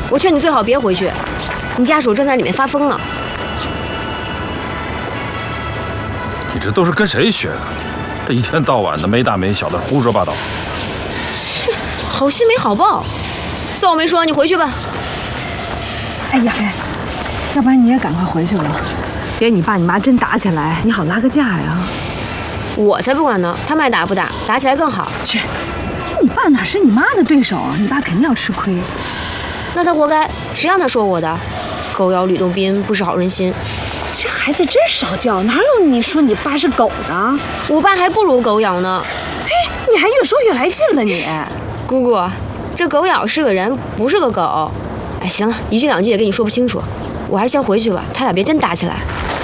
我劝你最好别回去，你家属正在里面发疯呢。 你这都是跟谁学的？这一天到晚的没大没小的胡说八道。 是，好心没好报。算我没说，你回去吧。 哎呀，要不然你也赶快回去吧，别你爸你妈真打起来，你好拉个架呀。 我才不管呢，他们爱打不打，打起来更好。 去，你爸哪是你妈的对手啊？你爸肯定要吃亏。 那他活该，谁让他说我的？狗咬吕洞宾，不识好人心。 这孩子真少教，哪有你说你爸是狗的？ 我爸还不如狗咬呢。 嘿，你还越说越来劲了你。 姑姑，这狗咬是个人，不是个狗。哎，行了，一句两句也跟你说不清楚，我还是先回去吧，他俩别真打起来。